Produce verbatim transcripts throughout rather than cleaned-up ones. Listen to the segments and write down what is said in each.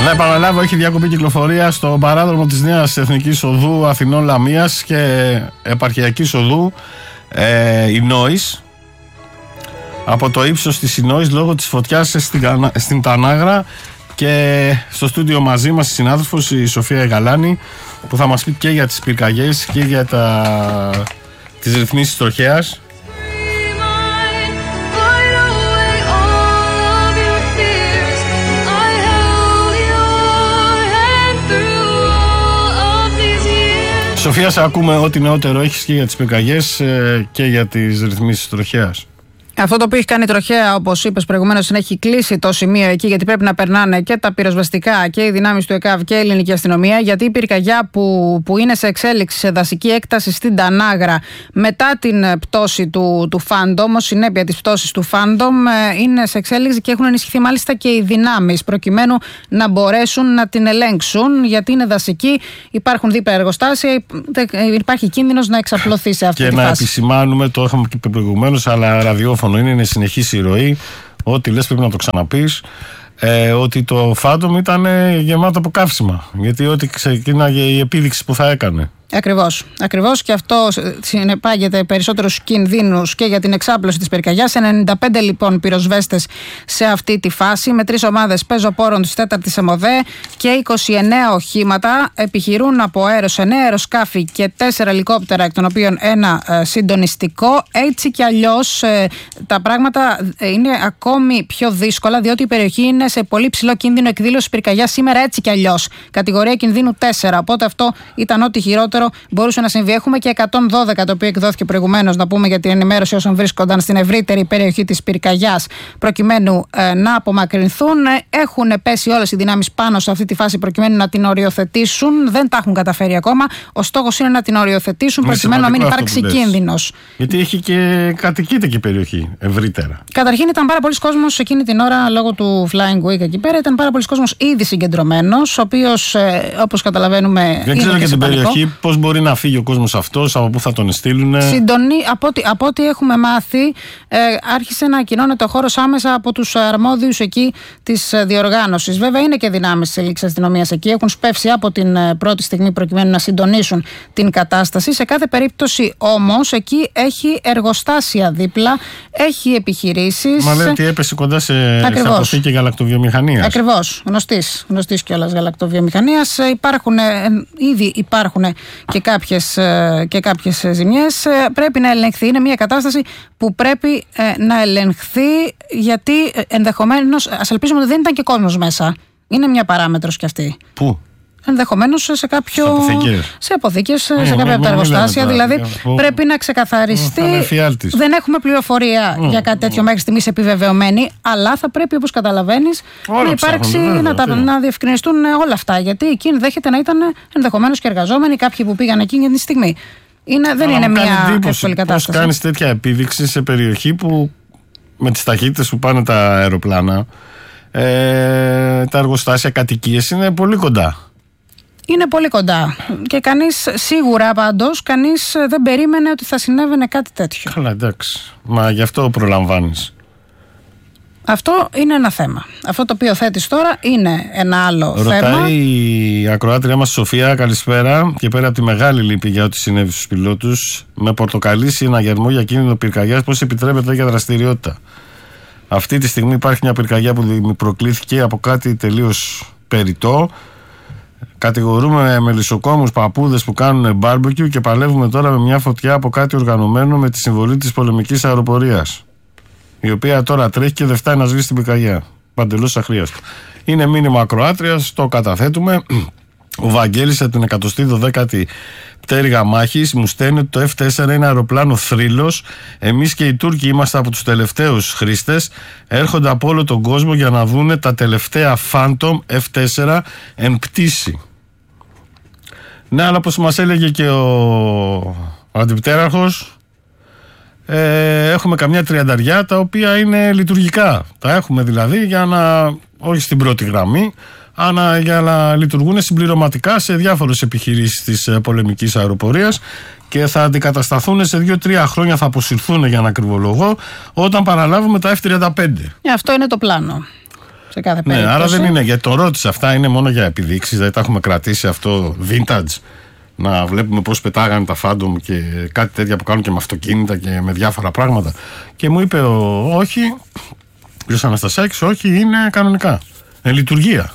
Να επαναλάβω, έχει διακοπή κυκλοφορία στο παράδρομο της Νέας Εθνικής Οδού Αθηνών Λαμίας και Επαρχιακής Οδού ε, Ινόης, από το ύψος της Ινόης λόγω της φωτιάς στην, στην Τανάγρα. Και στο στούντιο μαζί μας η συνάδελφος η Σοφία Γαλάνη, που θα μας πει και για τις πυρκαγιές και για τα, τις ρυθμίσεις τροχέας. Σοφία, σε ακούμε ό,τι νεότερο έχεις και για τις πυρκαγιές και για τις ρυθμίσεις τροχέας. Αυτό το οποίο έχει κάνει τροχέα, όπως είπες προηγουμένως, είναι έχει κλείσει το σημείο εκεί, γιατί πρέπει να περνάνε και τα πυροσβεστικά και οι δυνάμεις του ΕΚΑΒ και η ελληνική αστυνομία. Γιατί η πυρκαγιά που, που είναι σε εξέλιξη σε δασική έκταση στην Τανάγρα μετά την πτώση του, του Φάντομ, ως συνέπεια της πτώσης του Φάντομ, είναι σε εξέλιξη και έχουν ενισχυθεί μάλιστα και οι δυνάμεις προκειμένου να μπορέσουν να την ελέγξουν. Γιατί είναι δασική, υπάρχουν δίπλα εργοστάσια, υπάρχει κίνδυνος να εξαπλωθεί σε αυτή και τη φάση. Και να επισημάνουμε, το είχαμε και προηγουμένως, αλλά ραδιόφωνο είναι, είναι συνεχής η ροή. Ό,τι λες πρέπει να το ξαναπείς. Ε, ότι το Φάντομ ήταν γεμάτο από καύσιμα. Γιατί ό,τι ξεκίναγε η επίδειξη που θα έκανε. Ακριβώς. Ακριβώς, και αυτό συνεπάγεται περισσότερους κινδύνους και για την εξάπλωση της πυρκαγιάς. ενενήντα πέντε λοιπόν πυροσβέστες σε αυτή τη φάση, με τρεις ομάδες πεζοπόρων της τέταρτης ΕΜΟΔΕ και είκοσι εννέα οχήματα. Επιχειρούν από αέρος εννέα αεροσκάφη και τέσσερα ελικόπτερα, εκ των οποίων ένα ε, συντονιστικό. Έτσι κι αλλιώς ε, τα πράγματα είναι ακόμη πιο δύσκολα, διότι η περιοχή είναι σε πολύ ψηλό κίνδυνο εκδήλωση πυρκαγιάς σήμερα, έτσι κι αλλιώς. Κατηγορία κινδύνου τέσσερα. Οπότε αυτό ήταν ό,τι χειρότερο μπορούσε να συμβεί. Έχουμε και εκατόν δώδεκα, το οποίο εκδόθηκε προηγουμένως, να πούμε, για την ενημέρωση όσων βρίσκονταν στην ευρύτερη περιοχή της πυρκαγιάς, προκειμένου ε, να απομακρυνθούν. Έχουν πέσει όλες οι δυνάμεις πάνω σε αυτή τη φάση προκειμένου να την οριοθετήσουν. Δεν τα έχουν καταφέρει ακόμα. Ο στόχος είναι να την οριοθετήσουν είναι προκειμένου να μην υπάρξει κίνδυνος. Γιατί έχει και κατοικείται και η περιοχή ευρύτερα. Καταρχήν ήταν πάρα πολλοί κόσμος εκείνη την ώρα λόγω του Flying Week εκεί πέρα. Ήταν πάρα πολλοί κόσμος ήδη συγκεντρωμένος, ο οποίος, ε, όπως καταλαβαίνουμε. Δεν ξέρω και την περιοχή. Πώς μπορεί να φύγει ο κόσμος αυτός, από πού θα τον στείλουν. Συντονί, από, ό,τι, από ό,τι έχουμε μάθει, ε, άρχισε να ακοινώνεται ο χώρος άμεσα από τους αρμόδιους εκεί της διοργάνωσης. Βέβαια, είναι και δυνάμεις της ελληνικής αστυνομίας εκεί. Έχουν σπεύσει από την ε, πρώτη στιγμή προκειμένου να συντονίσουν την κατάσταση. Σε κάθε περίπτωση όμως, εκεί έχει εργοστάσια δίπλα, έχει επιχειρήσεις. Μα λέει ότι έπεσε κοντά σε αποθήκη γαλακτοβιομηχανίας. Ακριβώς. Γνωστής, γνωστής κιόλας γαλακτοβιομηχανίας. Υπάρχουν, ε, ήδη υπάρχουν και κάποιες, και κάποιες ζημιές. Πρέπει να ελεγχθεί. Είναι μια κατάσταση που πρέπει να ελεγχθεί, γιατί ενδεχομένως, ας ελπίζουμε ότι δεν ήταν και κόσμος μέσα. Είναι μια παράμετρος κι αυτή. Πού? Ενδεχομένως σε κάποιο. Σε αποθήκες. Σε αποθήκες, σε κάποια μη, από τα εργοστάσια. Δηλαδή που... πρέπει να ξεκαθαριστεί. Δεν έχουμε πληροφορία mm, για κάτι τέτοιο mm. μέχρι στιγμής επιβεβαιωμένη, αλλά θα πρέπει, όπως καταλαβαίνεις, να υπάρξει, βέβαια, να, τα, να διευκρινιστούν όλα αυτά. Γιατί εκεί ενδέχεται να ήταν ενδεχομένως και εργαζόμενοι, κάποιοι που πήγαν εκεί για τη στιγμή. Είναι, δεν είναι μια εύκολη κατάσταση. Πώς κάνεις τέτοια επίδειξη σε περιοχή που με τις ταχύτητες που πάνε τα αεροπλάνα, ε, τα εργοστάσια, κατοικίες είναι πολύ κοντά. Είναι πολύ κοντά. Και κανείς, σίγουρα πάντως, κανείς δεν περίμενε ότι θα συνέβαινε κάτι τέτοιο. Καλά, εντάξει. Μα γι' αυτό προλαμβάνεις. Αυτό είναι ένα θέμα. Αυτό το οποίο θέτεις τώρα είναι ένα άλλο Ρωτάει θέμα. Ρωτάει η ακροάτριά μας Σοφία, καλησπέρα. Και πέρα από τη μεγάλη λύπη για ό,τι συνέβη στους πιλότους, με πορτοκαλί συναγερμό για κίνδυνο πυρκαγιάς, πώς επιτρέπεται για δραστηριότητα. Αυτή τη στιγμή υπάρχει μια πυρκαγιά που προκλήθηκε από κάτι τελείως περιττό. Κατηγορούμε μελισσοκόμους παππούδες που κάνουν barbecue και παλεύουμε τώρα με μια φωτιά από κάτι οργανωμένο με τη συμβολή της πολεμικής αεροπορίας, η οποία τώρα τρέχει και δεν φτάνει να σβήσει την πυρκαγιά. Παντελώς αχρίαστο. Είναι μήνυμα ακροάτριας, το καταθέτουμε. Ο Βαγγέλης από την εκατοστή δωδέκατη πτέρυγα μάχης μου στέλνει ότι το εφ τέσσερα είναι αεροπλάνο θρύλος. Εμείς και οι Τούρκοι είμαστε από τους τελευταίους χρήστες. Έρχονται από όλο τον κόσμο για να δούνε τα τελευταία Phantom εφ τέσσερα εν πτήση. Ναι, αλλά όπως μας έλεγε και ο, ο αντιπτέραρχος, ε, έχουμε καμιά τριανταριά τα οποία είναι λειτουργικά. Τα έχουμε δηλαδή για να, όχι στην πρώτη γραμμή, αλλά για να λειτουργούν συμπληρωματικά σε διάφορες επιχειρήσεις της πολεμικής αεροπορίας και θα αντικατασταθούν σε δύο τρία χρόνια, θα αποσυρθούν για να ακριβολογώ, όταν παραλάβουμε τα εφ τριάντα πέντε. Αυτό είναι το πλάνο. σε κάθε περίπτωση. Ναι, άρα δεν είναι, γιατί το ρώτησα, αυτά είναι μόνο για επιδείξεις, δηλαδή τα έχουμε κρατήσει αυτό vintage, να βλέπουμε πώς πετάγανε τα Phantom και κάτι τέτοια που κάνουν και με αυτοκίνητα και με διάφορα πράγματα. Και μου είπε ο, όχι, ο κ. Αναστασάκης, όχι, είναι κανονικά. Ε, λειτουργία.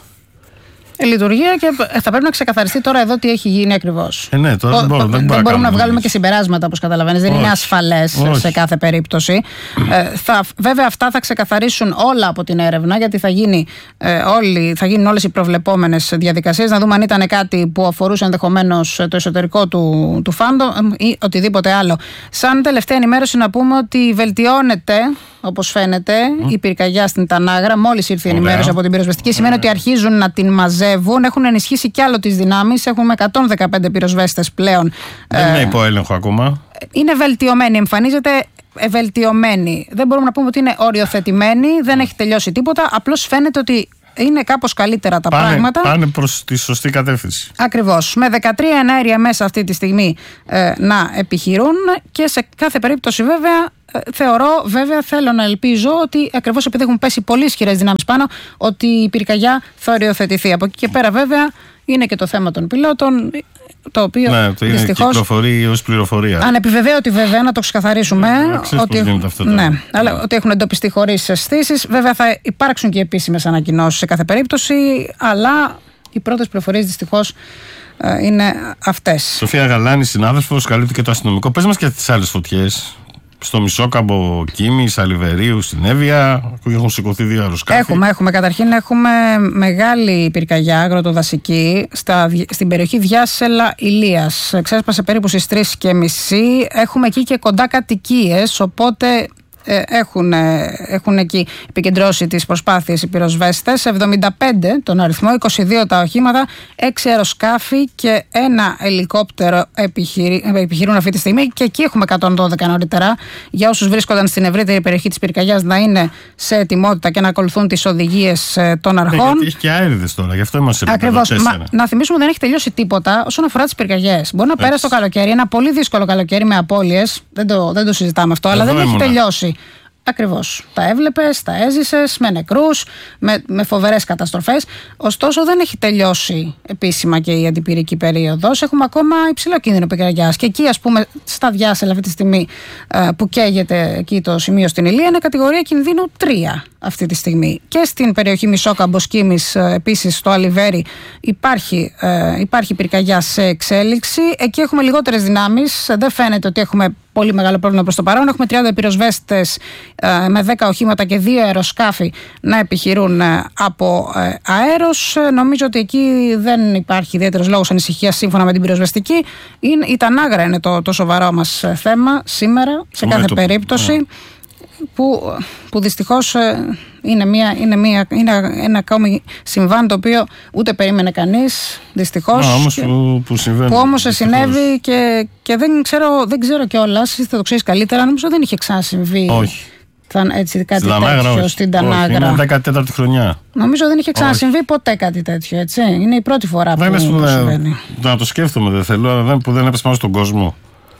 Λειτουργία και θα πρέπει να ξεκαθαριστεί τώρα εδώ τι έχει γίνει ακριβώς. Ε, ναι, τώρα δεν, μπορώ, δεν, δεν μπορούμε να βγάλουμε εμείς. και συμπεράσματα, όπως καταλαβαίνεις. Δεν είναι ασφαλές Όχι. σε κάθε περίπτωση. ε, θα, βέβαια, αυτά θα ξεκαθαρίσουν όλα από την έρευνα, γιατί θα, γίνει, ε, όλοι, θα γίνουν όλες οι προβλεπόμενες διαδικασίες. Να δούμε αν ήταν κάτι που αφορούσε ενδεχομένως το εσωτερικό του, του Phantom ή οτιδήποτε άλλο. Σαν τελευταία ενημέρωση, να πούμε ότι βελτιώνεται, όπως φαίνεται, mm. η πυρκαγιά στην Τανάγρα. Μόλις ήρθε η ενημέρωση από την πυροσβεστική, Ωραία. σημαίνει ότι αρχίζουν να την μαζεύουν. Έχουν ενισχύσει κι άλλο τις δυνάμεις. Έχουμε εκατόν δεκαπέντε πυροσβέστες πλέον. Δεν είναι υπό έλεγχο ακόμα. Είναι βελτιωμένη, εμφανίζεται βελτιωμένη. Δεν μπορούμε να πούμε ότι είναι οριοθετημένη, δεν έχει τελειώσει τίποτα. Απλώς φαίνεται ότι είναι κάπως καλύτερα τα πάνε, πράγματα. Πάνε προς τη σωστή κατεύθυνση. Ακριβώς. Με δεκατρία εναέρια μέσα αυτή τη στιγμή ε, να επιχειρούν και σε κάθε περίπτωση βέβαια ε, θεωρώ, βέβαια θέλω να ελπίζω ότι ακριβώς επειδή έχουν πέσει πολύ ισχυρές δυνάμεις πάνω, ότι η πυρκαγιά θα οριοθετηθεί. Από εκεί και πέρα βέβαια είναι και το θέμα των πιλότων, το οποίο ναι, το είναι κυκλοφορεί ως πληροφορία. Ανεπιβεβαίωτη βέβαια, να το ξεκαθαρίσουμε. Ε, ότι, αυτό ναι, αλλά ότι έχουν εντοπιστεί χωρίς αισθήσεις. Βέβαια θα υπάρξουν και επίσημες ανακοινώσεις σε κάθε περίπτωση, αλλά οι πρώτες πληροφορίες δυστυχώς ε, είναι αυτές. Σοφία Γαλάνη, συνάδελφος, καλύπτει και το αστυνομικό. Πες μας και τις άλλες φωτιές. Στο Μισόκαμπο, Κίμη, Σαλιβερίου, στην Εύβοια, που έχουν σηκωθεί δύο αεροσκάφη. Έχουμε, έχουμε. Καταρχήν έχουμε μεγάλη πυρκαγιά αγροτοδασική στα, στην περιοχή Διάσελα Ηλίας. Ξέσπασε περίπου στις τρεις και μισή. Έχουμε εκεί και κοντά κατοικίες, οπότε ε, έχουν, ε, έχουν εκεί επικεντρώσει τις προσπάθειες οι πυροσβέστες. εβδομήντα πέντε τον αριθμό, είκοσι δύο τα οχήματα, έξι αεροσκάφη και ένα ελικόπτερο επιχειρεί, επιχειρούν αυτή τη στιγμή, και εκεί έχουμε εκατόν δώδεκα νωρίτερα, για όσους βρίσκονταν στην ευρύτερη περιοχή της πυρκαγιάς να είναι σε ετοιμότητα και να ακολουθούν τις οδηγίες ε, των αρχών. Ναι, γιατί έχει και αέριδες τώρα, γι' αυτό είμαστε σε Ακριβώς. Μα, να θυμίσουμε ότι δεν έχει τελειώσει τίποτα όσον αφορά τις πυρκαγιές. Μπορεί να Έτσι. πέρασε το καλοκαίρι, ένα πολύ δύσκολο καλοκαίρι με απώλειες, δεν το, δεν το συζητάμε αυτό, αλλά Εδώ δεν ήμουνα. έχει τελειώσει. Ακριβώς. Τα έβλεπες, τα έζησες με νεκρούς, με, με φοβερές καταστροφές. Ωστόσο, δεν έχει τελειώσει επίσημα και η αντιπυρική περίοδος. Έχουμε ακόμα υψηλό κίνδυνο πυρκαγιάς. Και εκεί, ας πούμε, στα Διάσελα αυτή τη στιγμή που καίγεται εκεί το σημείο στην Ηλία, είναι κατηγορία κινδύνου τρία αυτή τη στιγμή. Και στην περιοχή Μισόκαμπος, Κίμης, επίσης στο Αλιβέρι, υπάρχει, υπάρχει πυρκαγιά σε εξέλιξη. Εκεί έχουμε λιγότερες δυνάμεις. Δεν φαίνεται ότι έχουμε πολύ μεγάλο πρόβλημα προς το παρόν. Έχουμε τριάντα πυροσβέστες ε, με δέκα οχήματα και δύο αεροσκάφη να επιχειρούν ε, από ε, αέρος. Ε, νομίζω ότι εκεί δεν υπάρχει ιδιαίτερος λόγος ανησυχίας σύμφωνα με την πυροσβεστική. Είναι, η Τανάγρα είναι το, το σοβαρό μας ε, θέμα σήμερα, σε κάθε το... περίπτωση. Yeah. Που, που δυστυχώς ε, είναι, μια, είναι, μια, είναι ένα ακόμη συμβάν το οποίο ούτε περίμενε κανείς, δυστυχώς. Α, όμως που, που, συμβαίνει, που όμως συνέβη και, και δεν ξέρω, δεν ξέρω κιόλας, εσύ θα το ξέρεις καλύτερα, νομίζω δεν είχε ξανασυμβεί. Όχι. Θα, έτσι, κάτι στην τέτοιο Τανάγρα, στην Τανάγρα. Είναι δεκατέταρτη χρονιά. Νομίζω δεν είχε ξανασυμβεί όχι. ποτέ κάτι τέτοιο, έτσι. Είναι η πρώτη φορά δεν που, που συμβαίνει. Να το σκέφτομαι, δεν θέλω, αλλά δεν, που δεν έπεσε πάνω στον κόσμο.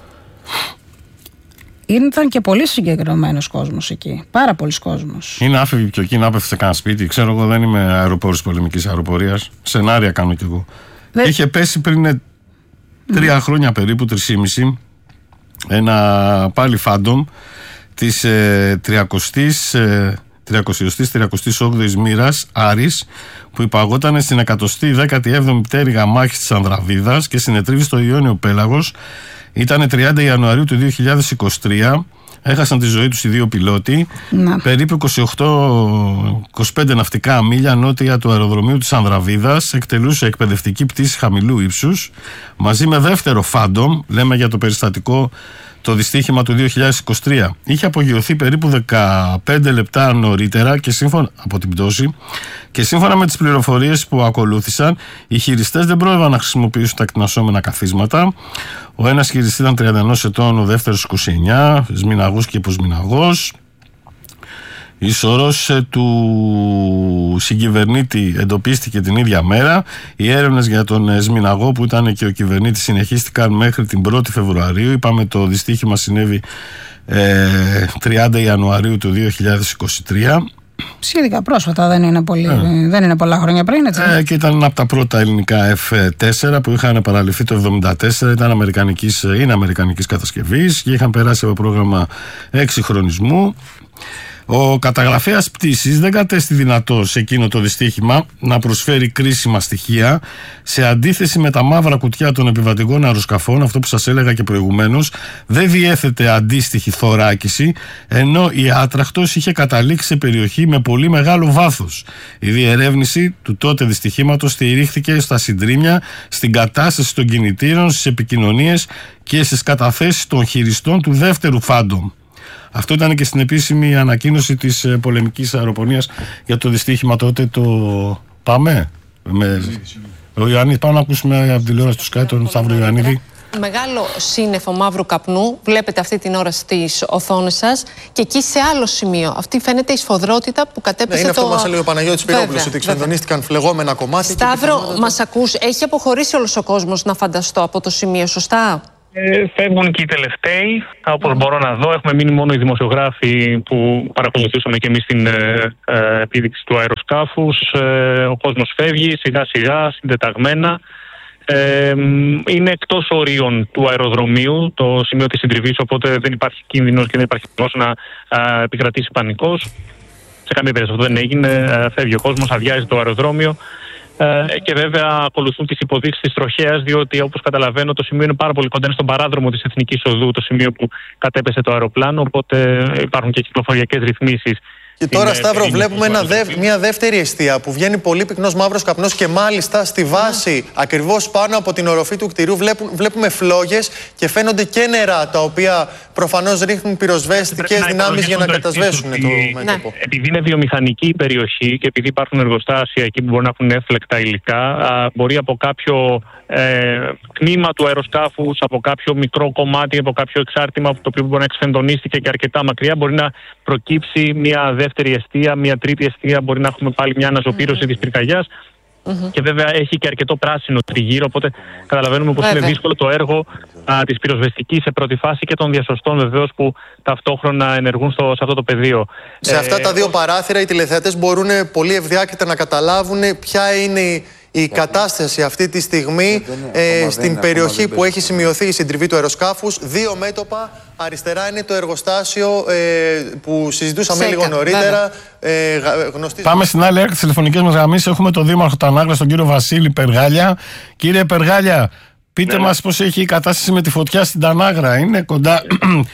Ήταν και πολύ συγκεκριμένος κόσμος εκεί. Πάρα πολλοί κόσμος. Είναι άφηβοι πιο εκεί να πέφτει σε κανένα σπίτι. Ξέρω εγώ, δεν είμαι αεροπόρος πολεμικής αεροπορίας. Σενάρια κάνω κι εγώ. Δε... Είχε πέσει πριν τρία mm. χρόνια περίπου, τρισήμιση, ένα πάλι Phantom της ε, τριακοστής, ε, τριακοστής, τριακοστής όγδοης μοίρας Άρης, που υπαγόταν στην εκατοστή δέκατη έβδομη πτέρυγα μάχης της Ανδραβίδας και συνετρίβη στο Ιόνιο Πέλαγος. Ήταν τριάντα Ιανουαρίου του δύο χιλιάδες είκοσι τρία. Έχασαν τη ζωή τους οι δύο πιλότοι. Να. Περίπου είκοσι οκτώ είκοσι πέντε ναυτικά μίλια νότια του αεροδρομίου της Ανδραβίδας εκτελούσε εκπαιδευτική πτήση χαμηλού ύψους μαζί με δεύτερο Phantom, λέμε για το περιστατικό το δυστύχημα του δύο χιλιάδες είκοσι τρία. Είχε απογειωθεί περίπου δεκαπέντε λεπτά νωρίτερα και σύμφωνα, από την πτώση, και σύμφωνα με τις πληροφορίες που ακολούθησαν, οι χειριστές δεν πρόεδραν να χρησιμοποιήσουν τα κτηνασσόμενα καθίσματα. Ο ένας χειριστής ήταν τριάντα ένα ετών, ο δεύτερος είκοσι εννιά, σμηναγός και υποσμηναγός. Η σωρός του συγκυβερνήτη εντοπίστηκε την ίδια μέρα. Οι έρευνες για τον σμηναγό που ήταν και ο κυβερνήτης συνεχίστηκαν μέχρι την πρώτη Φεβρουαρίου. Είπαμε το δυστύχημα συνέβη ε, τριάντα Ιανουαρίου του δύο χιλιάδες είκοσι τρία. Σχετικά πρόσφατα, δεν είναι, πολύ, ε. δεν είναι πολλά χρόνια πριν, έτσι. Ε, και ήταν από τα πρώτα ελληνικά εφ φορ που είχαν παραλυφθεί το εβδομήντα τέσσερα, ήταν αμερικανικής, είναι αμερικανικής κατασκευής και είχαν περάσει από πρόγραμμα εξυγχρονισμού. Ο καταγραφέας πτήσης δεν κατέστη δυνατό σε εκείνο το δυστύχημα να προσφέρει κρίσιμα στοιχεία, σε αντίθεση με τα μαύρα κουτιά των επιβατικών αεροσκαφών. Αυτό που σας έλεγα και προηγουμένως, δεν διέθετε αντίστοιχη θωράκιση, ενώ η άτραχτος είχε καταλήξει σε περιοχή με πολύ μεγάλο βάθος. Η διερεύνηση του τότε δυστυχήματος στηρίχθηκε στα συντρίμμια, στην κατάσταση των κινητήρων, στις επικοινωνίες και στις καταθέσεις των χειριστών του δεύτερου Phantom. Αυτό ήταν και στην επίσημη ανακοίνωση της ε, πολεμικής αεροπονίας για το δυστύχημα τότε. Το πάμε με ο Ιωάννη, πάμε να ακούσουμε από τη τηλεόραση του Sky τον Σταύρο Ιωαννίδη. Μεγάλο σύννεφο μαύρου καπνού, βλέπετε αυτή την ώρα στις οθόνες σας, και εκεί σε άλλο σημείο. Αυτή φαίνεται η σφοδρότητα που κατέπεσε. Ναι, είναι το... αυτό που μας έλεγε ο Παναγιώτης Πυρόπουλος, ότι εξφενδονίστηκαν φλεγόμενα κομμάτια. Σταύρο, πιθανότατα... μας ακούς, έχει αποχωρήσει όλος ο κόσμος, να φανταστώ, από το σημείο, σωστά? Ε, φεύγουν και οι τελευταίοι, όπως μπορώ να δω. Έχουμε μείνει μόνο οι δημοσιογράφοι που παρακολουθούσαμε και εμείς την ε, ε, επίδειξη του αεροσκάφους. Ε, ο κόσμος φεύγει σιγά σιγά, συντεταγμένα. Ε, είναι εκτός ορίων του αεροδρομίου το σημείο της συντριβής, οπότε δεν υπάρχει κίνδυνος και δεν υπάρχει λόγος να ε, επικρατήσει πανικός. Σε καμία περίπτωση αυτό δεν έγινε. Ε, φεύγει ο κόσμος, αδειάζει το αεροδρόμιο. Ε, και βέβαια ακολουθούν τις υποδείξεις της τροχέας, διότι όπως καταλαβαίνω το σημείο είναι πάρα πολύ κοντά στον παράδρομο της Εθνικής Οδού, το σημείο που κατέπεσε το αεροπλάνο, οπότε υπάρχουν και κυκλοφοριακές ρυθμίσεις. Και τώρα, είναι, Σταύρο, είναι, βλέπουμε είναι, ένα δε, μια δεύτερη εστία που βγαίνει πολύ πυκνός μαύρος καπνός και μάλιστα στη βάση, yeah. ακριβώς πάνω από την οροφή του κτηρίου, βλέπουν, βλέπουμε φλόγες και φαίνονται και νερά, τα οποία προφανώς ρίχνουν πυροσβεστικές δυνάμεις για να κατασβέσουν το μέτωπο. Ναι. Επειδή είναι βιομηχανική η περιοχή και επειδή υπάρχουν εργοστάσια εκεί που μπορεί να έχουν έφλεκτα υλικά, α, μπορεί από κάποιο ε, τμήμα του αεροσκάφους, από κάποιο μικρό κομμάτι, από κάποιο εξάρτημα το οποίο μπορεί να εξφενδονίστηκε και αρκετά μακριά, μπορεί να προκύψει μια δεύτερη εστία, μια τρίτη εστία, μπορεί να έχουμε πάλι μια αναζωπήρωση mm-hmm. της πυρκαγιάς. Mm-hmm. Και βέβαια έχει και αρκετό πράσινο τριγύρω, οπότε καταλαβαίνουμε πως είναι δύσκολο το έργο α, της πυροσβεστικής σε πρώτη φάση και των διασωστών βεβαίως που ταυτόχρονα ενεργούν στο, σε αυτό το πεδίο. Σε ε, αυτά τα δύο παράθυρα οι τηλεθεατές μπορούν πολύ ευδιάκριτα να καταλάβουν ποια είναι η κατάσταση αυτή τη στιγμή ε, στην περιοχή που έχει σημειωθεί η συντριβή του αεροσκάφους. Δύο μέτωπα. Αριστερά είναι το εργοστάσιο ε, που συζητούσαμε Σέκα, λίγο νωρίτερα. Ε, γνωστή... Πάμε στην άλλη άκρη της τηλεφωνικής μας γραμμής. Έχουμε τον Δήμαρχο Τανάγρας, τον κύριο Βασίλη Περγάλια. Κύριε Περγάλια, πείτε ναι, μας πώς έχει η κατάσταση με τη φωτιά στην Τανάγρα. Είναι κοντά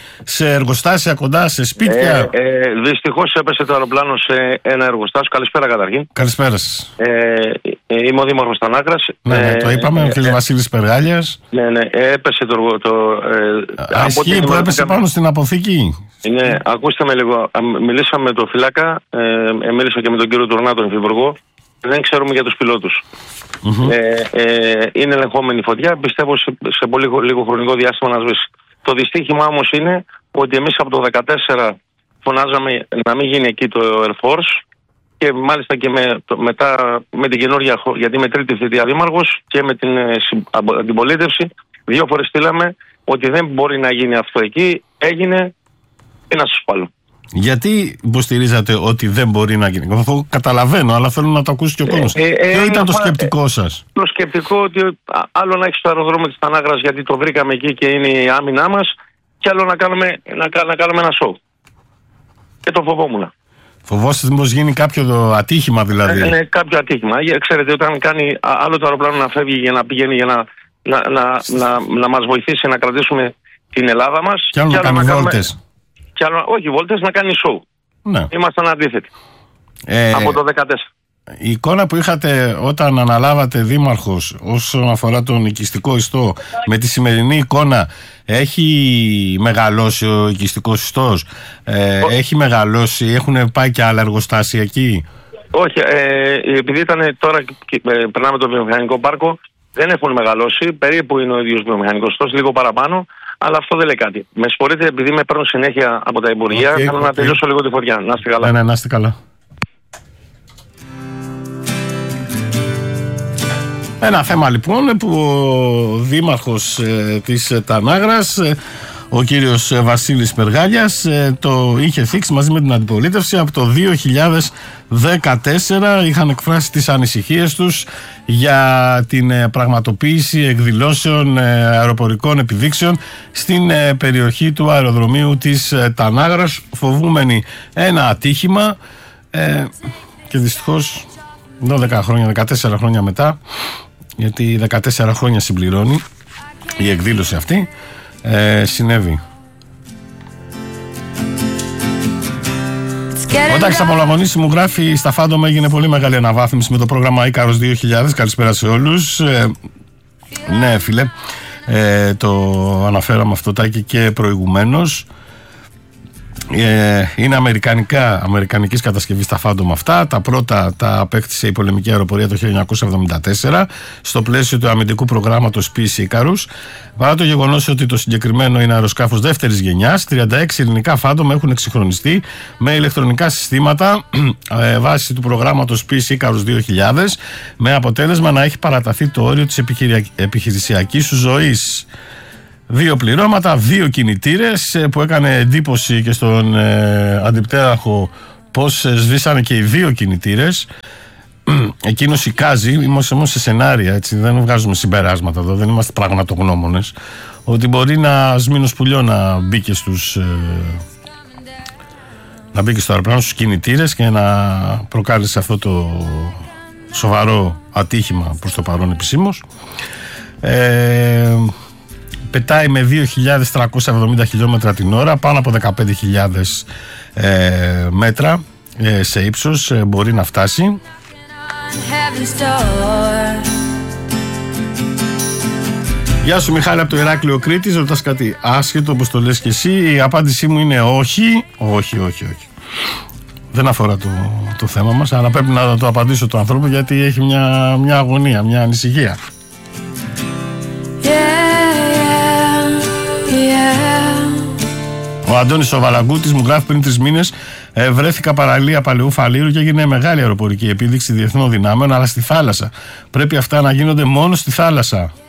σε εργοστάσια, κοντά σε σπίτια? Ε, ε, δυστυχώς έπεσε το αεροπλάνο σε ένα εργοστάσιο. Καλησπέρα καταρχήν. Καλησπέρα σας. Ε, ε, είμαι ο Δήμαρχος Τανάγρας. Ναι, ναι, το είπαμε, ε, ο κ. Ε, Βασίλης Περγάλιας. Ναι, ναι, έπεσε το... το ε, Α, ισχύει που έπεσε πάνω στην αποθήκη. Ναι, ακούστε με λίγο. Μιλήσαμε με τον φυλάκα, ε, ε, μίλησα και με τον κύριο Τουρνά, τον υφυπουργό. Δεν ξέρουμε για τους πιλότους. Mm-hmm. Ε, ε, είναι ελεγχόμενη φωτιά. Πιστεύω σε, σε πολύ λίγο χρονικό διάστημα να σβήσει. Το δυστύχημα όμως είναι ότι εμείς από το δύο χιλιάδες δεκατέσσερα φωνάζαμε να μην γίνει εκεί το Air Force και μάλιστα και με, το, μετά με την καινούργια, γιατί είμαι τρίτη θητεία δήμαρχος και με την ε, αντιπολίτευση, δύο φορές στείλαμε ότι δεν μπορεί να γίνει αυτό εκεί. Έγινε ένα σωσπάλο. Γιατί υποστηρίζατε ότι δεν μπορεί να γίνει? Αυτό καταλαβαίνω, αλλά θέλω να το ακούσει και ο κόσμος. Ε, ε, Ποιο ε, ήταν ε, το σκεπτικό ε, σας? Το σκεπτικό ότι άλλο να έχει το αεροδρόμιο της Τανάγρας, γιατί το βρήκαμε εκεί και είναι η άμυνά μας, και άλλο να κάνουμε, να, να κάνουμε ένα σοου. Και το φοβόμουν. Φοβόσαστε μήπως γίνει κάποιο ατύχημα δηλαδή? Ε, ναι, κάποιο ατύχημα. Ξέρετε, όταν κάνει άλλο το αεροπλάνο να φεύγει για να πηγαίνει για να, να, να, να, να μας βοηθήσει να κρατήσουμε την Ελλάδα μας. Και άλλο να κάνει βόλτες. Και άλλο, όχι βόλτες, να κάνει σοου. Ναι. Ήμασταν αντίθετοι. Ε, από το δύο χιλιάδες δεκατέσσερα. Η εικόνα που είχατε όταν αναλάβατε δήμαρχος όσον αφορά τον οικιστικό ιστό με τη σημερινή εικόνα, έχει μεγαλώσει ο οικιστικός ιστός? Ε, έχει μεγαλώσει, έχουν πάει και άλλα εργοστάσια εκεί? Όχι, ε, επειδή ήταν τώρα ε, περνάμε το βιομηχανικό πάρκο, δεν έχουν μεγαλώσει, περίπου είναι ο ίδιος βιομηχανικός ιστός, λίγο παραπάνω. Αλλά αυτό δεν λέει κάτι. Με συγχωρείτε, επειδή με παίρνουν συνέχεια από τα Υπουργεία, okay, θέλω okay. να τελειώσω λίγο τη φωτιά. Να είστε καλά. Ναι, ναι, να είστε καλά. Ένα θέμα λοιπόν που ο Δήμαρχος ε, της Τανάγρας, ε, ο κύριος Βασίλης Περγάλιας το είχε θίξει μαζί με την αντιπολίτευση. Από το δύο χιλιάδες δεκατέσσερα είχαν εκφράσει τις ανησυχίες τους για την πραγματοποίηση εκδηλώσεων αεροπορικών επιδείξεων στην περιοχή του αεροδρομίου της Τανάγρας, φοβούμενοι ένα ατύχημα, και δυστυχώς δώδεκα χρόνια, δεκατέσσερα χρόνια μετά, γιατί δεκατέσσερα χρόνια συμπληρώνει η εκδήλωση αυτή, ε, συνέβη. Ο Τάκης Απολαγωνής μου γράφει: στα Φάντομα έγινε πολύ μεγάλη αναβάθμιση με το πρόγραμμα Ίκαρος δύο χιλιάδες. Καλησπέρα σε όλους. Ε, ναι, φίλε, ε, το αναφέραμε αυτό, Τάκη, και προηγουμένως. Ε, είναι αμερικανικά, αμερικανικής κατασκευής τα Φάντομα αυτά. Τα πρώτα τα απέκτησε η πολεμική αεροπορία το χίλια εννιακόσια εβδομήντα τέσσερα στο πλαίσιο του αμυντικού προγράμματος Peace Icarus. Παρά το γεγονός ότι το συγκεκριμένο είναι αεροσκάφος δεύτερης γενιάς, τριάντα έξι ελληνικά Φάντομα έχουν εξυγχρονιστεί με ηλεκτρονικά συστήματα ε, βάσει του προγράμματος Peace Icarus δύο χιλιάδες, με αποτέλεσμα να έχει παραταθεί το όριο της επιχειρησιακής σου ζωής. Δύο πληρώματα, δύο κινητήρες, που έκανε εντύπωση και στον ε, αντιπτέραχο πως ε, σβήσανε και οι δύο κινητήρες. Εκείνος εικάζει, είμαστε όμως σε σενάρια, έτσι, δεν βγάζουμε συμπεράσματα εδώ, δεν είμαστε πραγματογνώμονες, ότι μπορεί να Σμήνος Πουλιό να μπήκε στους ε, να μπήκε στο αεροπλάνο στους κινητήρες και να προκάλεσε αυτό το σοβαρό ατύχημα, προς το παρόν επισήμως. ε, Πετάει με δύο χιλιάδες τριακόσια εβδομήντα χιλιόμετρα την ώρα, πάνω από δεκαπέντε χιλιάδες ε, μέτρα ε, σε ύψος ε, μπορεί να φτάσει. Γεια σου Μιχάλη από το Ηράκλειο Κρήτης, ρωτάς κάτι άσχετο όπως το λες και εσύ? Η απάντησή μου είναι όχι, όχι, όχι, όχι. Δεν αφορά το, το θέμα μας, αλλά πρέπει να το απαντήσω του ανθρώπου, γιατί έχει μια, μια αγωνία, μια ανησυχία. Ο Αντώνης ο Βαλαγκούτης μου γράφει: πριν τρεις μήνες ε, βρέθηκα παραλία Παλαιού Φαλήρου και έγινε μεγάλη αεροπορική επίδειξη διεθνών δυνάμεων, αλλά στη θάλασσα. Πρέπει αυτά να γίνονται μόνο στη θάλασσα.